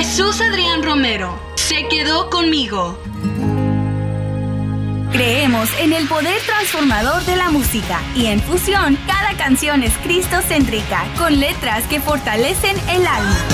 Jesús Adrián Romero se quedó conmigo. Creemos en el poder transformador de la música y en Fusión cada canción es cristocéntrica con letras que fortalecen el alma.